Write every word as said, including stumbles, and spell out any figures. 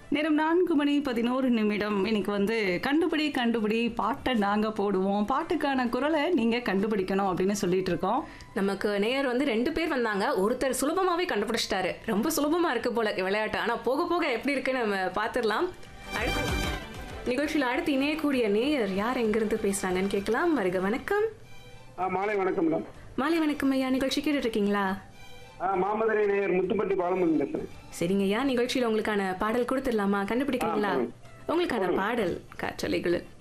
நேரம் நான்கு மணி பதினோரு நிமிடம். இன்னைக்கு வந்து கண்டுபிடி கண்டுபிடி பாட்டை நாங்க போடுவோம், பாட்டுக்கான குரலை நீங்க கண்டுபிடிக்கணும் அப்படின்னு சொல்லிட்டு இருக்கோம். நமக்கு நேயர் வந்து ரெண்டு பேர் வந்தாங்க. ஒருத்தர் சுலபமாவே கண்டுபிடிச்சிட்டாரு. ரொம்ப சுலபமா இருக்கு போல விளையாட்டு. ஆனா போக போக எப்படி இருக்குன்னு நம்ம பாத்துடலாம். அடுத்து நிகழ்ச்சியில் அடுத்து இணையக்கூடிய நேயர் யார் எங்கிருந்து பேசுறாங்கன்னு கேட்கலாம். வருக வணக்கம். ஆ, மாலை வணக்கம் மேடம். மாலை வணக்கம் ஐயா. நிகழ்ச்சி கேட்டுட்டு இருக்கீங்களா? ஆ, மாமதுரை நேயர் முத்துப்பட்டி பாலமுருகன் பேசுறேன். சரிங்க ஐயா, நிகழ்ச்சியில உங்களுக்கான பாடல் கொடுத்துடலாமா? கண்டுபிடிக்கிறீங்களா? ஆ, உங்களுக்கான பாடல் காற்றலைகள்